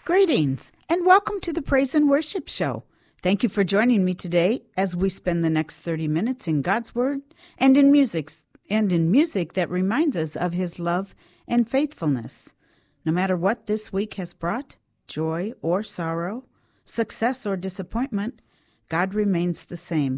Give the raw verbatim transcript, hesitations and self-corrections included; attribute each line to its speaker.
Speaker 1: Greetings and welcome to the Praise and Worship Show. Thank you for joining me today as we spend the next thirty minutes in God's Word and in music and in music that reminds us of His love and faithfulness. No matter what this week has brought, joy or sorrow, success or disappointment, God remains the same.